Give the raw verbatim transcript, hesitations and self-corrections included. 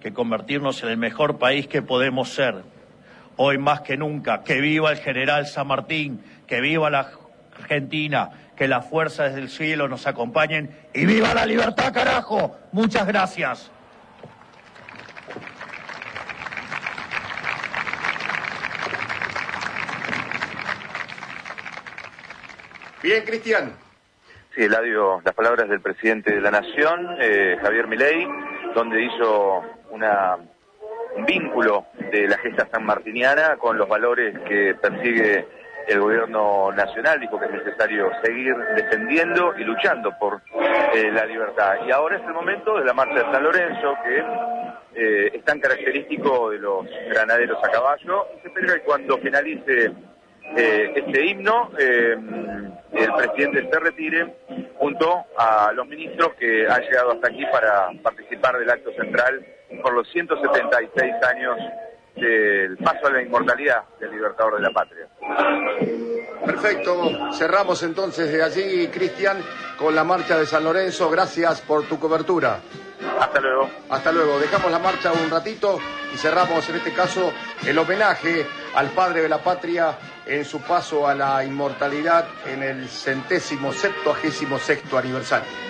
que convertirnos en el mejor país que podemos ser. Hoy más que nunca, que viva el general San Martín, que viva la Argentina, que las fuerzas del cielo nos acompañen y ¡viva la libertad, carajo! Muchas gracias. Bien, Cristian. Sí, Eladio, las palabras del presidente de la Nación, eh, Javier Milei, donde hizo una, un vínculo de la gesta sanmartiniana con los valores que persigue el gobierno nacional. Dijo que es necesario seguir defendiendo y luchando por eh, la libertad. Y ahora es el momento de la marcha de San Lorenzo, que eh, es tan característico de los granaderos a caballo. Se espera que cuando finalice Eh, este himno, eh, el presidente se retire junto a los ministros que han llegado hasta aquí para participar del acto central por los ciento setenta y seis años del paso a la inmortalidad del libertador de la patria. Perfecto, cerramos entonces de allí, Cristian, con la marcha de San Lorenzo. Gracias por tu cobertura. Hasta luego. Hasta luego. Dejamos la marcha un ratito y cerramos en este caso el homenaje al padre de la patria en su paso a la inmortalidad en el centésimo septuagésimo sexto aniversario.